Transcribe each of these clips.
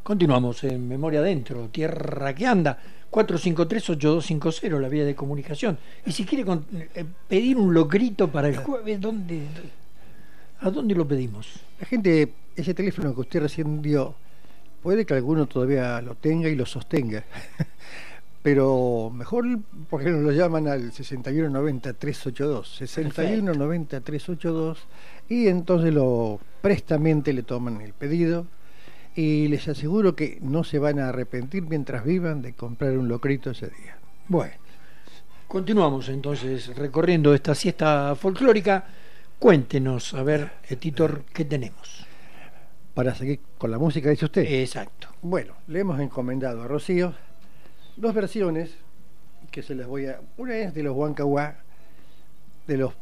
Continuamos en Memoria Adentro, Tierra que Anda, 453-8250, la vía de comunicación. Y si quiere pedir un locrito para el jueves, ¿a dónde lo pedimos? La gente, ese teléfono que usted recién dio, puede que alguno todavía lo tenga y lo sostenga. Pero mejor, porque nos lo llaman al 6190-382, 6190-382, y entonces prestamente le toman el pedido. Y les aseguro que no se van a arrepentir mientras vivan de comprar un locrito ese día. Bueno, continuamos entonces recorriendo esta siesta folclórica. Cuéntenos, a ver, Titor, ¿qué tenemos? Para seguir con la música, dice usted. Exacto. Bueno, le hemos encomendado a Rocío dos versiones que se las voy a... Una es de los Huancahuá, de los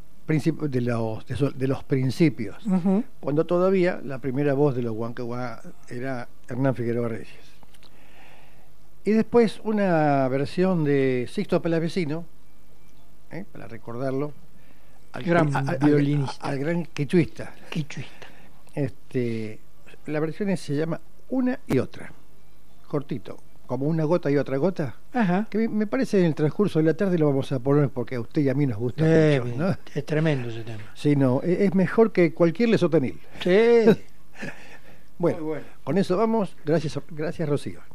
principios, cuando todavía la primera voz de los Huancahuá era Hernán Figueroa Reyes. Y después una versión de Sixto Palavecino, para recordarlo, al gran violinista, al gran quichuista. La versión se llama Una y Otra, cortito, como una gota y otra gota. Ajá. Que me parece en el transcurso de la tarde lo vamos a poner porque a usted y a mí nos gusta mucho, ¿no? Es tremendo ese tema. Sí, no, es mejor que cualquier lesotenil. Sí. Bueno, con eso vamos. Gracias Rocío.